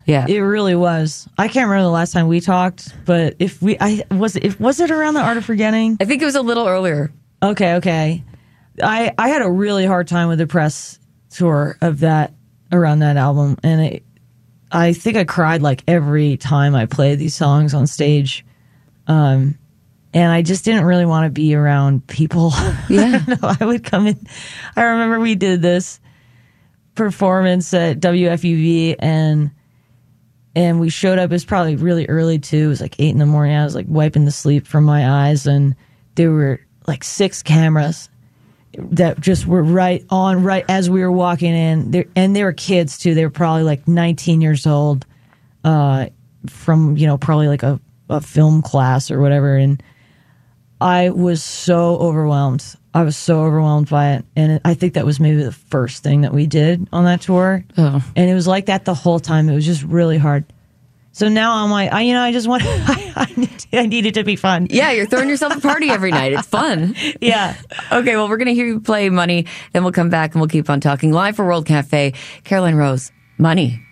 Yeah. It really was. I can't remember the last time we talked, but was it around the Art of Forgetting? I think it was a little earlier. Okay. I had a really hard time with the press tour of that around that album, and I think I cried like every time I played these songs on stage. And I just didn't really want to be around people. Yeah. I would come in. I remember we did this performance at WFUV and we showed up. It was probably really early too. It was like 8 a.m. I was like wiping the sleep from my eyes, and there were like 6 cameras that just were right as we were walking in. And they were kids too. They were probably like 19 years old, from, probably like a film class or whatever. And I was so overwhelmed. I was so overwhelmed by it. And I think that was maybe the first thing that we did on that tour. Oh. And it was like that the whole time. It was just really hard. So now I'm like, I just want, I need it to be fun. Yeah, you're throwing yourself a party every night. It's fun. Yeah. Okay, well, we're going to hear you play Money. Then we'll come back and we'll keep on talking. Live for World Cafe, Caroline Rose, Money.